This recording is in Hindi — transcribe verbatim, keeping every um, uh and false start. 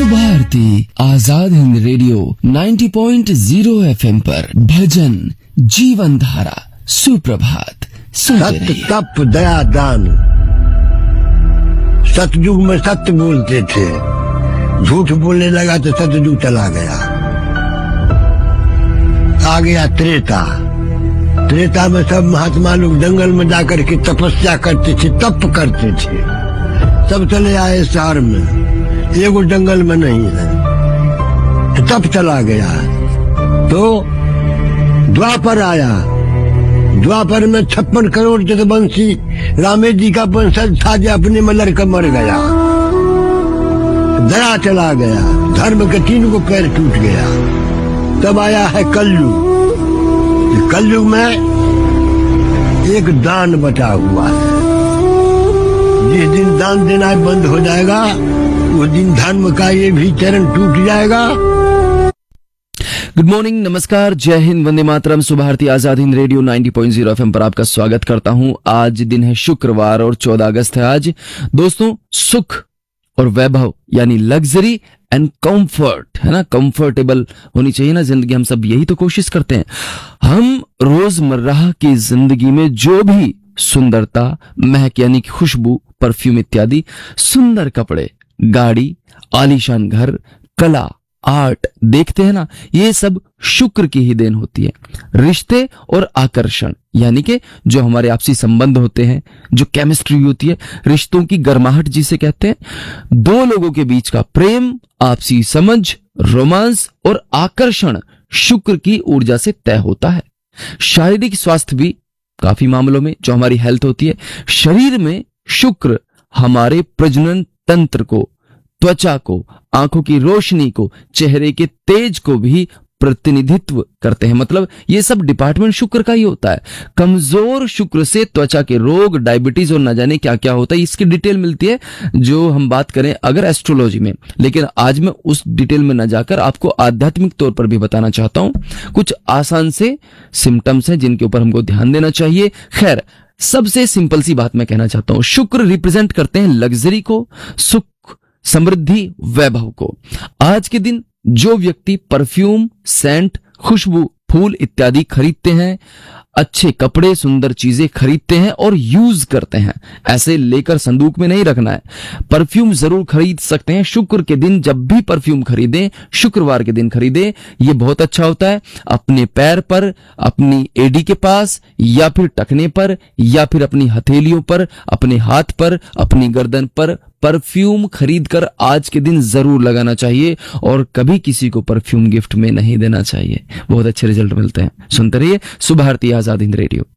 सुभारती आजाद हिंद रेडियो नब्बे पॉइंट शून्य एफएम पर भजन जीवन धारा सुप्रभात सुनते सत्य रहिए। तप दया दान। सतयुग में सत्य बोलते थे, झूठ बोलने लगा तो सतयुग चला गया। आ गया त्रेता। त्रेता में सब महात्मा लोग जंगल में जाकर के तपस्या करते थे, तप करते थे। सब चले आए शहर में, एगो जंगल में नहीं है, तो तप चला गया। तो द्वापर आया। द्वापर में छप्पन करोड़ जगवंशी रामे जी का वंशज था, जो अपने में लड़का मर गया। दया चला गया, धर्म के तीन को पैर टूट गया। तब आया है कलयुग। कलयुग में एक दान बचा हुआ है। जिस दिन दान देना बंद हो जाएगा, उस दिन धर्म का ये भी चरण टूट जाएगा। गुड मॉर्निंग, नमस्कार, जय हिंद, वंदे मातरम। सुभारती आजाद हिंद रेडियो नब्बे पॉइंट शून्य एफएम पर आपका स्वागत करता हूं। आज दिन है शुक्रवार और चौदह अगस्त है आज। दोस्तों, सुख और वैभव यानी लग्जरी एंड कंफर्ट, है ना, कंफर्टेबल होनी चाहिए ना जिंदगी। हम सब यही तो कोशिश करते हैं। हम रोजमर्रा की जिंदगी में जो भी सुंदरता, महक यानी कि खुशबू, परफ्यूम इत्यादि, सुंदर कपड़े, गाड़ी, आलीशान घर, कला, आर्ट देखते हैं ना, ये सब शुक्र की ही देन होती है। रिश्ते और आकर्षण यानी कि जो हमारे आपसी संबंध होते हैं, जो केमिस्ट्री होती है, रिश्तों की गर्माहट जिसे कहते हैं, दो लोगों के बीच का प्रेम, आपसी समझ, रोमांस और आकर्षण शुक्र की ऊर्जा से तय होता है। शारीरिक स्वास्थ्य भी काफी मामलों में जो हमारी हेल्थ होती है, शरीर में शुक्र हमारे प्रजनन तंत्र को, त्वचा को, आंखों की रोशनी को, चेहरे के तेज को भी प्रतिनिधित्व करते हैं। मतलब ये सब डिपार्टमेंट शुक्र का ही होता है। कमजोर शुक्र से त्वचा के रोग, डायबिटीज और न जाने क्या क्या होता है, इसकी डिटेल मिलती है जो हम बात करें अगर एस्ट्रोलॉजी में। लेकिन आज मैं उस डिटेल में न जाकर आपको आध्यात्मिक तौर पर भी बताना चाहता हूं। कुछ आसान से सिम्टम्स हैं जिनके ऊपर हमको ध्यान देना चाहिए। खैर, सबसे सिंपल सी बात मैं कहना चाहता हूं, शुक्र रिप्रेजेंट करते हैं लग्जरी को, सुख, समृद्धि, वैभव को। आज के दिन जो व्यक्ति परफ्यूम, सेंट, खुशबू, फूल इत्यादि खरीदते हैं, अच्छे कपड़े, सुंदर चीजें खरीदते हैं और यूज करते हैं, ऐसे लेकर संदूक में नहीं रखना है। परफ्यूम जरूर खरीद सकते हैं। शुक्र के दिन जब भी परफ्यूम खरीदें, शुक्रवार के दिन खरीदें, यह बहुत अच्छा होता है। अपने पैर पर, अपनी एडी के पास, या फिर टखने पर, या फिर अपनी हथेलियों पर, अपने हाथ पर, अपनी गर्दन पर परफ्यूम खरीदकर आज के दिन जरूर लगाना चाहिए। और कभी किसी को परफ्यूम गिफ्ट में नहीं देना चाहिए। बहुत अच्छे रिजल्ट मिलते हैं। सुनते रहिए सुभारती आजाद हिंद रेडियो।